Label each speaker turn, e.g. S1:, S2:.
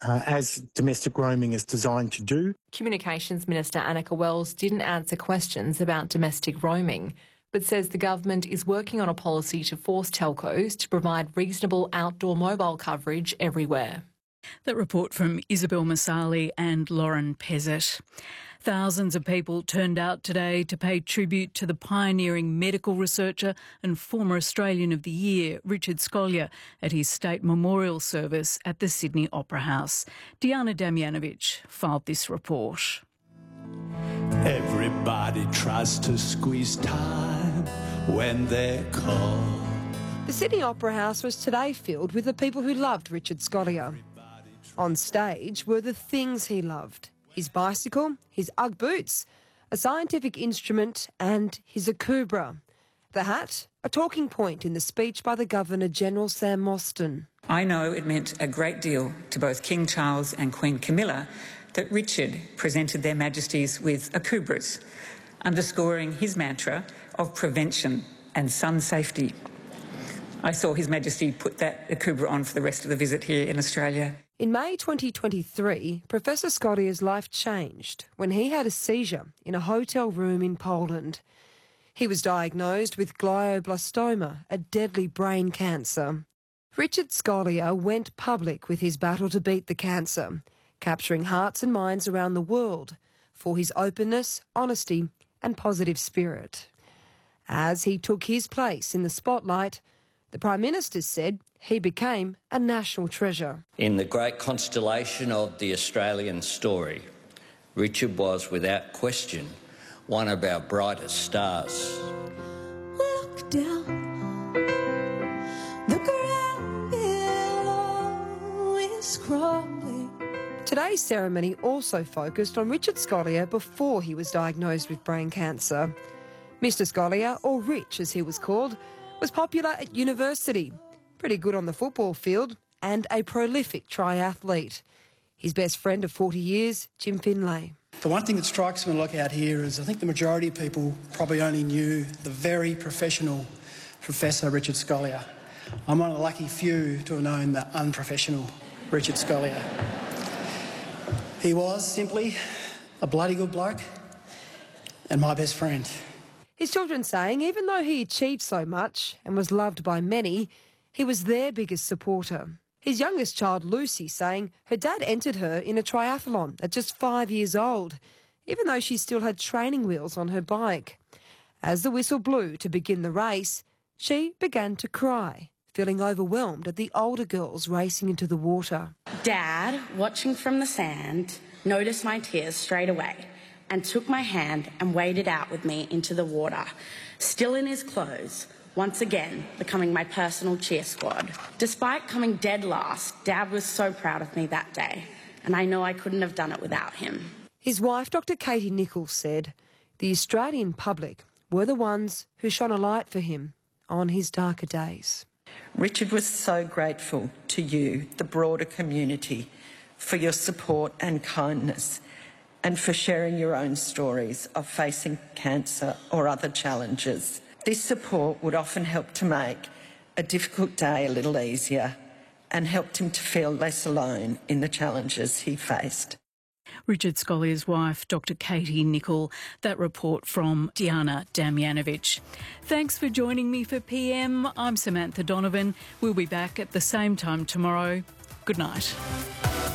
S1: as domestic roaming is designed to do.
S2: Communications Minister Annika Wells didn't answer questions about domestic roaming, but says the government is working on a policy to force telcos to provide reasonable outdoor mobile coverage everywhere.
S3: That report from Isabel Masali and Lauren Pezzett. Thousands of people turned out today to pay tribute to the pioneering medical researcher and former Australian of the Year, Richard Scolia, at his state memorial service at the Sydney Opera House. Diana Damjanovic filed this report.
S4: Everybody tries to squeeze time when they're called.
S5: The Sydney Opera House was today filled with the people who loved Richard Scolia. On stage were the things he loved: his bicycle, his Ugg boots, a scientific instrument and his Akubra. The hat, a talking point in the speech by the Governor-General Sam Mostyn.
S6: I know it meant a great deal to both King Charles and Queen Camilla that Richard presented their Majesties with Akubras, underscoring his mantra of prevention and sun safety. I saw His Majesty put that Akubra on for the rest of the visit here in Australia.
S5: In May 2023, Professor Scolia's life changed when he had a seizure in a hotel room in Poland. He was diagnosed with glioblastoma, a deadly brain cancer. Richard Scolia went public with his battle to beat the cancer, capturing hearts and minds around the world for his openness, honesty and positive spirit. As he took his place in the spotlight, the Prime Minister said he became a national treasure.
S7: In the great constellation of the Australian story, Richard was, without question, one of our brightest stars.
S8: Look down, look around, it all is crumbling.
S5: Today's ceremony also focused on Richard Scolia before he was diagnosed with brain cancer. Mr Scolia, or Rich as he was called, was popular at university, pretty good on the football field, and a prolific triathlete. His best friend of 40 years, Jim Finlay.
S9: The one thing that strikes me when I look out here is I think the majority of people probably only knew the very professional Professor Richard Scolia. I'm one of the lucky few to have known the unprofessional Richard Scolia. He was simply a bloody good bloke and my best friend.
S5: His children saying even though he achieved so much and was loved by many, he was their biggest supporter. His youngest child, Lucy, saying her dad entered her in a triathlon at just 5 years old, even though she still had training wheels on her bike. As the whistle blew to begin the race, she began to cry, feeling overwhelmed at the older girls racing into the water.
S10: Dad, watching from the sand, noticed my tears straight away and took my hand and waded out with me into the water, still in his clothes, once again becoming my personal cheer squad. Despite coming dead last, Dad was so proud of me that day, and I know I couldn't have done it without him.
S5: His wife, Dr Katie Nichols, said the Australian public were the ones who shone a light for him on his darker days.
S11: Richard was so grateful to you, the broader community, for your support and kindness, and for sharing your own stories of facing cancer or other challenges. This support would often help to make a difficult day a little easier and helped him to feel less alone in the challenges he faced.
S3: Richard Scolia's wife, Dr Katie Nicholl. That report from Diana Damjanovic. Thanks for joining me for PM. I'm Samantha Donovan. We'll be back at the same time tomorrow. Good night.